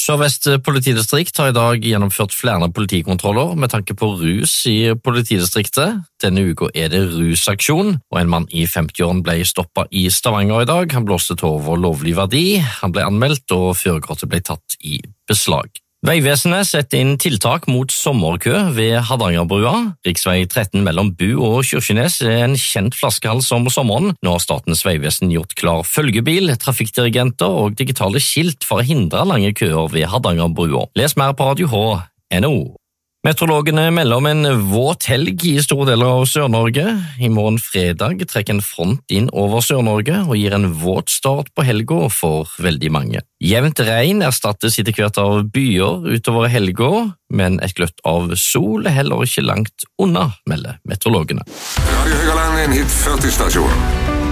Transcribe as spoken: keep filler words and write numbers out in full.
Sør-Vest politidistrikt har i dag gjennomført flere politikontroller med tanke på rus i politidistriktet. Denne uka er det rusaksjon, og en mann i femti-årene ble stoppet i Stavanger i dag. Han blåste til over lovlig verdi, han ble anmeldt og førerkortet ble tatt i beslag. Veivesenet setter inn tiltak mot sommerkø ved Hardangerbrua. Riksvei tretten mellom Bu og Kyrkjenes er en kjent flaskehals om sommeren. Nå har Statens vegvesen gjort klar følgebil, trafikkdirigenter og digitale skilt for å hindre lange køer ved Hardangerbrua. Les mer på radio h punktum no. Meteorologene melder om en våt helg i store deler av Sør-Norge. I morgen fredag trekker en front inn over Sør-Norge og gir en våt start på helga for veldig mange. Jevnt regn erstattes etter hvert av byer utover helga, men et gløtt av sol er heller ikke langt unna, melder meteorologene. Radio Høgaland er en hit førti-stasjon.